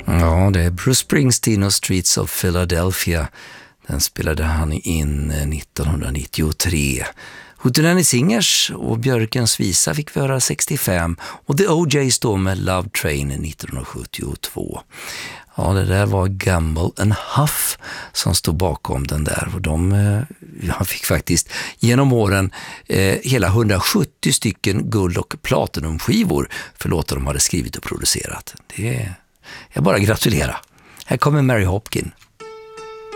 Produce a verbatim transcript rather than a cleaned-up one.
Ja, det är Bruce Springsteen och Streets of Philadelphia. Den spelade han in nittonhundranittiotre. Hootenanny Singers och Björkens visa fick vi höra sextiofem och The O J's då med Love Train nittonhundrasjuttiotvå. Ja, det där var Gamble and Huff som stod bakom den där och de ja, fick faktiskt genom åren eh, hela hundrasjuttio stycken guld- och platinumskivor för låtar de hade skrivit och producerat. Det är jag bara gratulerar. Här kommer Mary Hopkin.